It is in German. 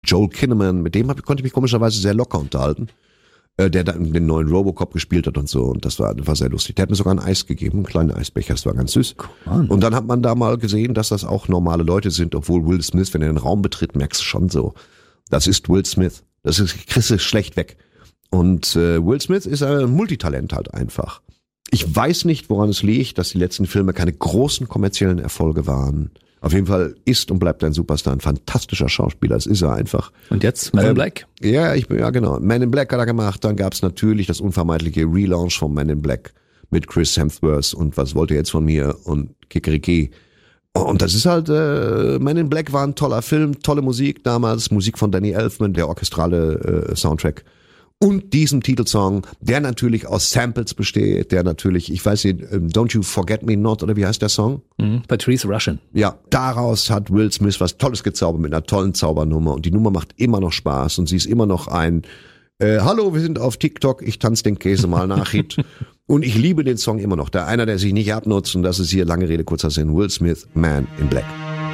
Joel Kinnaman, mit dem konnte ich mich komischerweise sehr locker unterhalten, der dann den neuen Robocop gespielt hat und so. Und das war sehr lustig. Der hat mir sogar ein Eis gegeben, einen kleinen Eisbecher, das war ganz süß. Cool. Und dann hat man da mal gesehen, dass das auch normale Leute sind, obwohl Will Smith, wenn er den Raum betritt, merkst du schon so, das ist Will Smith. Kriegst du schlecht weg. Und Will Smith ist ein Multitalent halt einfach. Ich weiß nicht, woran es liegt, dass die letzten Filme keine großen kommerziellen Erfolge waren. Auf jeden Fall ist und bleibt ein Superstar, ein fantastischer Schauspieler, das ist er einfach. Und jetzt Man in Black? Ja, genau. Man in Black hat er gemacht, dann gab's natürlich das unvermeidliche Relaunch von Man in Black mit Chris Hemsworth und was wollt ihr jetzt von mir und Kikeriki. Und das ist halt, Man in Black war ein toller Film, tolle Musik damals, Musik von Danny Elfman, der orchestrale Soundtrack. Und diesem Titelsong, der natürlich aus Samples besteht, der natürlich, ich weiß nicht, Don't You Forget Me Not, oder wie heißt der Song? Patrice Rushen. Ja, daraus hat Will Smith was Tolles gezaubert mit einer tollen Zaubernummer. Und die Nummer macht immer noch Spaß und sie ist immer noch ein Hallo, wir sind auf TikTok, ich tanze den Käse mal nach Hit. Und ich liebe den Song immer noch. Einer, der sich nicht abnutzt, und das ist hier lange Rede, kurzer Sinn, Will Smith, Man in Black.